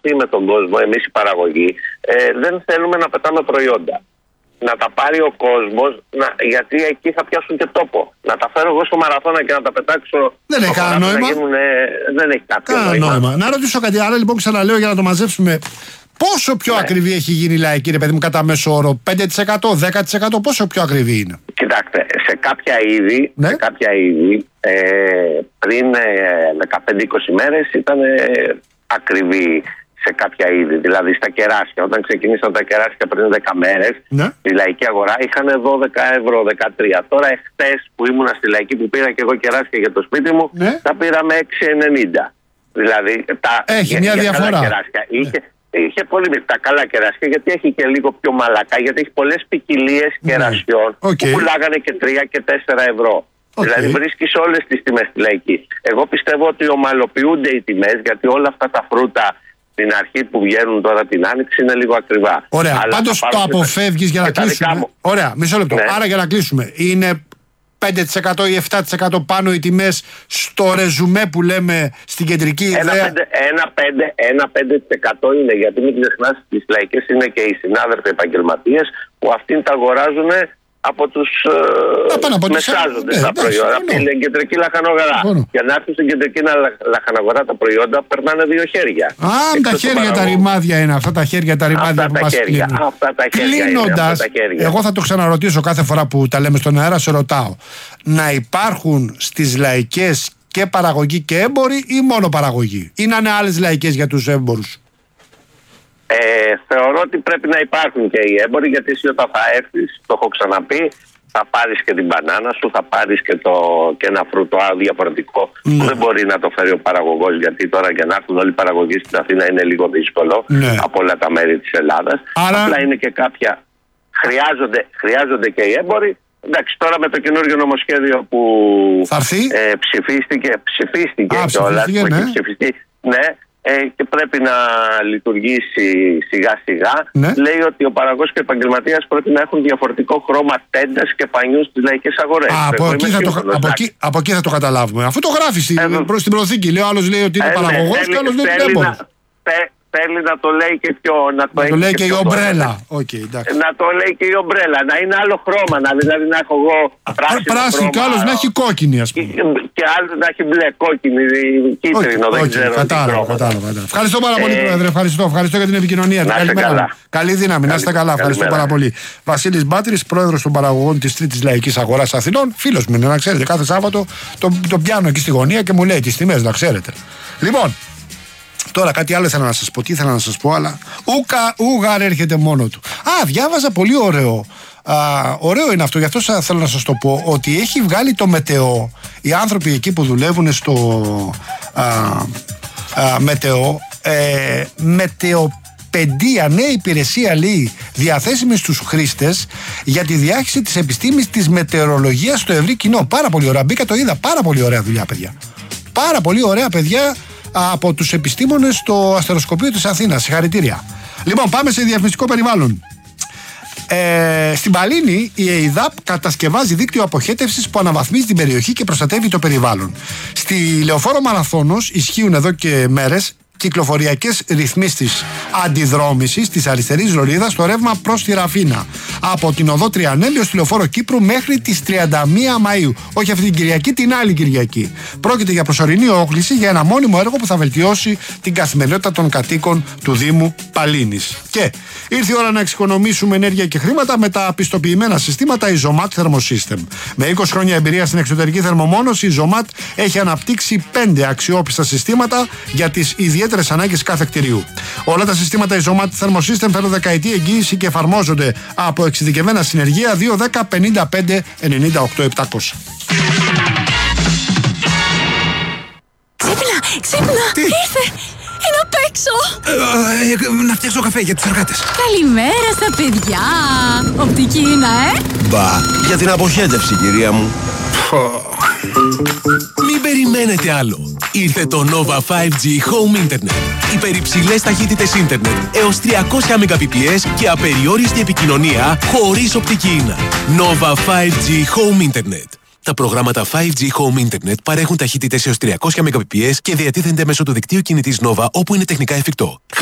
επαφή με τον κόσμο, εμείς οι παραγωγοί, δεν θέλουμε να πετάμε προϊόντα. Να τα πάρει ο κόσμος, γιατί εκεί θα πιάσουν και τόπο. Να τα φέρω εγώ στο μαραθώνα και να τα πετάξω. Δεν έχει κανένα νόημα. Δεν έχει κάποιο νόημα. Να ρωτήσω κάτι άλλο, λοιπόν, ξαναλέω για να το μαζέψουμε. Πόσο πιο ακριβή έχει γίνει η λαϊκή, ρε παιδί μου, κατά μέσο όρο? 5%, 10%, πόσο πιο ακριβή είναι? Κοιτάξτε, σε κάποια είδη, πριν 15-20 μέρες ήταν ακριβή σε κάποια είδη. Δηλαδή στα κεράσια. Όταν ξεκινήσαν τα κεράσια πριν 10 μέρες, στη λαϊκή αγορά είχαν 12 ευρώ, 13. Τώρα εχθές που ήμουνα στη λαϊκή, που πήρα και εγώ κεράσια για το σπίτι μου, τα πήραμε 6,90. Δηλαδή έχει μια διαφορά. Είχε πολύ τα καλά κεράσια, γιατί έχει και λίγο πιο μαλακά, γιατί έχει πολλές ποικιλίες κερασιών που πουλάγανε και 3 και 4 ευρώ. Δηλαδή βρίσκεις όλες τις τιμές στη λαϊκή. Εγώ πιστεύω ότι ομαλοποιούνται οι τιμές, γιατί όλα αυτά τα φρούτα στην αρχή που βγαίνουν τώρα την άνοιξη είναι λίγο ακριβά. Ωραία, πάντως το αποφεύγεις για να κλείσουμε. Ωραία, μισό λεπτό. Άρα για να κλείσουμε, είναι 5% ή 7% πάνω οι τιμές στο ρεζουμέ που λέμε στην κεντρική ιδέα? Ένα 5% είναι, γιατί μην ξεχνάς στις λαϊκές είναι και οι συνάδελφοι επαγγελματίες που αυτοί τα αγοράζουν από τους μεσάζοντες τα προϊόντα, από την κεντρική λαχανογορά. Για να έρθουν στην κεντρική λαχανογορά τα προϊόντα περνάνε 2 χέρια. Τα χέρια τα ρημάδια είναι αυτά, τα χέρια τα ρημάδια που μας κλείνουν. Κλείνοντας, εγώ θα το ξαναρωτήσω κάθε φορά που τα λέμε στον αέρα, σε ρωτάω. Να υπάρχουν στις λαϊκές και παραγωγή και έμποροι ή μόνο παραγωγή? Ή να είναι άλλες λαϊκές για τους έμπορους? Θεωρώ ότι πρέπει να υπάρχουν και οι έμποροι, γιατί εσύ όταν θα έρθεις, το έχω ξαναπεί, θα πάρεις και την μπανάνα σου, θα πάρεις και ένα φρούτο διαφορετικό που δεν μπορεί να το φέρει ο παραγωγός, γιατί τώρα για να έρθουν όλοι οι παραγωγοί στην Αθήνα είναι λίγο δύσκολο από όλα τα μέρη της Ελλάδας. Απλά είναι και κάποια. Χρειάζονται και οι έμποροι. Εντάξει, τώρα με το καινούργιο νομοσχέδιο που ψηφίστηκε κιόλας, και πρέπει να λειτουργήσει σιγά σιγά, λέει ότι ο παραγωγός και ο επαγγελματίας πρέπει να έχουν διαφορετικό χρώμα τέντας και πανιού στις λαϊκές αγορές. Από εκεί θα το καταλάβουμε. Αφού το γράφει στην προθήκη, λέει, ο άλλος λέει ότι είναι παραγωγός και ο άλλος λέει ότι είναι έμπορος. Θέλει να το λέει και πιο. Να το λέει και η ομπρέλα. Να το λέει και η ομπρέλα. Να είναι άλλο χρώμα. Δηλαδή να έχω εγώ πράσινο και άλλο να έχει κόκκινη, ας πούμε. Και άλλο να έχει μπλε, κόκκινη, κίτρινο. Δεν ξέρω. Κατάλαβα. Ευχαριστώ πάρα πολύ, Πρόεδρε. Ευχαριστώ για την επικοινωνία. Καλή δύναμη. Να είστε καλά. Ευχαριστώ πάρα πολύ. Βασίλης Μπάτρης, πρόεδρος των παραγωγών της Τρίτης Λαϊκής Αγοράς Αθηνών. Φίλος μου είναι, να ξέρετε. Κάθε Σάββατο τον πιάνω εκεί στη γωνία και μου λέει τις τιμές, να ξέρετε. Λοιπόν. Τώρα κάτι άλλο ήθελα να σας πω. Τι ήθελα να σας πω, αλλά ούγαρ έρχεται μόνο του. Διάβαζα πολύ ωραίο. Ωραίο είναι αυτό, γι' αυτό θέλω να σας το πω. Ότι έχει βγάλει το Μετεό. Οι άνθρωποι εκεί που δουλεύουν στο Μετεό, Μετεοπαιδεία, νέα υπηρεσία, λέει, διαθέσιμη στους χρήστες για τη διάχυση της επιστήμης της μετεωρολογίας στο ευρύ κοινό. Πάρα πολύ ωραία. Μπήκα, το είδα. Πάρα πολύ ωραία δουλειά, παιδιά. Πάρα πολύ ωραία, παιδιά, από τους επιστήμονες στο αστεροσκοπείο της Αθήνας. Συγχαρητήρια. Λοιπόν, πάμε σε διαφημιστικό περιβάλλον. Στην Παλίνη η ΕΙΔΑΠ κατασκευάζει δίκτυο αποχέτευσης που αναβαθμίζει την περιοχή και προστατεύει το περιβάλλον. Στη Λεωφόρο Μαραθώνος ισχύουν εδώ και μέρες κυκλοφοριακές ρυθμίσεις αντιδρόμησης της αριστερής λωρίδας στο ρεύμα προς τη Ραφίνα, από την οδό Τριανέλη στη Λεωφόρο Κύπρου μέχρι τις 31 Μαΐου. Όχι αυτή την Κυριακή, την άλλη Κυριακή. Πρόκειται για προσωρινή όχληση για ένα μόνιμο έργο που θα βελτιώσει την καθημερινότητα των κατοίκων του Δήμου Παλίνης. Και ήρθε η ώρα να εξοικονομήσουμε ενέργεια και χρήματα με τα πιστοποιημένα συστήματα Isomat Thermosystem. Με 20 χρόνια εμπειρία στην εξωτερική θερμομόνωση, η Isomat έχει αναπτύξει 5 αξιόπιστα συστήματα για τις ιδιαίτερες ανάγκες κάθε κτηρίου. Όλα τα συστήματα Isomat Thermosystem φέρουν δεκαετή εγγύηση και εφαρμόζονται από εξειδικευμένα συνεργεία 210 55 98 700. Ξύπνα! Τι? Ήρθε! Είναι απ' έξω! Να φτιάξω καφέ για τους εργάτες. Καλημέρα στα παιδιά! Οπτική είναι, Μπα, για την αποχέτευση, κυρία μου. Μην περιμένετε άλλο. Ήρθε το Nova 5G Home Internet. Υπερυψηλές ταχύτητες ίντερνετ έως 300 Mbps και απεριόριστη επικοινωνία χωρίς οπτική ίνα. Nova 5G Home Internet. Τα προγράμματα 5G Home Internet παρέχουν ταχύτητες έως 300 Mbps και διατίθενται μέσω του δικτύου κινητής Nova όπου είναι τεχνικά εφικτό.